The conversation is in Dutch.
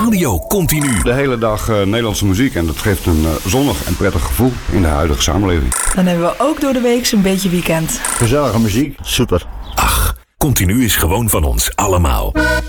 Radio Continu. De hele dag Nederlandse muziek en dat geeft een zonnig en prettig gevoel in de huidige samenleving. Dan hebben we ook door de week een beetje weekend. Gezellige muziek, super. Ach, Continu is gewoon van ons allemaal.